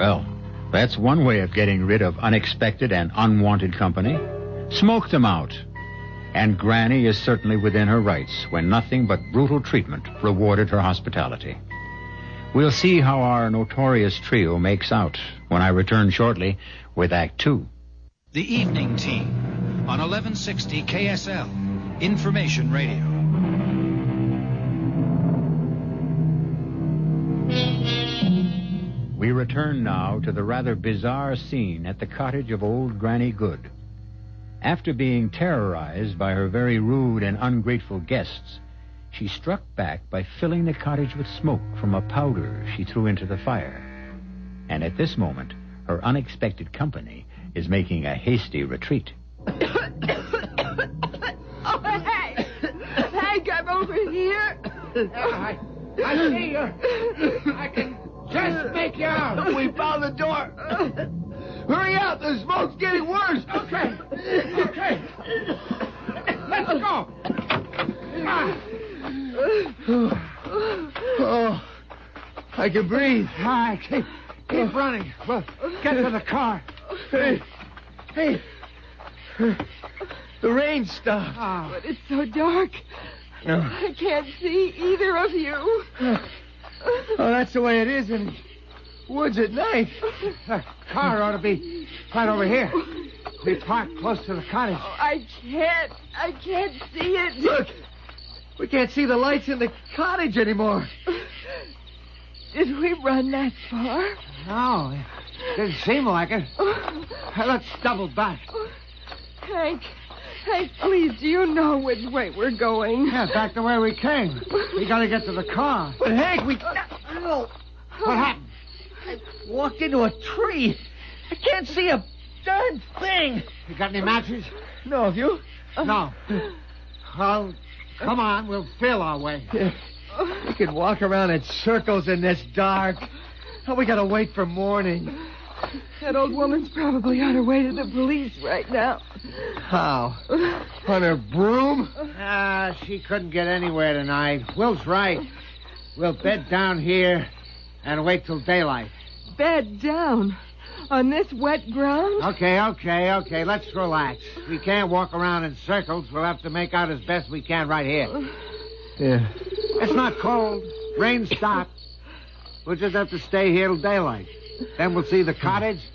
Well, that's one way of getting rid of unexpected and unwanted company. Smoke them out. And Granny is certainly within her rights when nothing but brutal treatment rewarded her hospitality. We'll see how our notorious trio makes out when I return shortly with Act Two. The Evening Team on 1160 KSL, Information Radio. We return now to the rather bizarre scene at the cottage of old Granny Good. After being terrorized by her very rude and ungrateful guests, she struck back by filling the cottage with smoke from a powder she threw into the fire. And at this moment, her unexpected company is making a hasty retreat. Oh, Hank! Hank, I'm over here. I see you. I can just make you out. We found the door. Hurry up, the smoke's getting worse. Okay. Let's go. Oh, I can breathe. All right, keep running. We'll get to the car. Hey. The rain stopped. Oh. But it's so dark. No. I can't see either of you. Oh, that's the way it is in woods at night. The car ought to be right over here. We parked close to the cottage. Oh, I can't see it. Look, we can't see the lights in the cottage anymore. Did we run that far? No, it didn't seem like it. Let's double back. Hank, please, do you know which way we're going? Yeah, back the way we came. We got to get to the car. But Hank, we... Oh, What happened? I walked into a tree. I can't see a darn thing. You got any matches? No, have you? No. Well, come on. We'll feel our way. We could walk around in circles in this dark. Oh, we gotta wait for morning. That old woman's probably on her way to the police right now. How? On her broom? She couldn't get anywhere tonight. Will's right. We'll bed down here and wait till daylight. Bed down? On this wet ground? Okay. Let's relax. We can't walk around in circles. We'll have to make out as best we can right here. Yeah. It's not cold. Rain stopped. We'll just have to stay here till daylight. Then we'll see the cottage,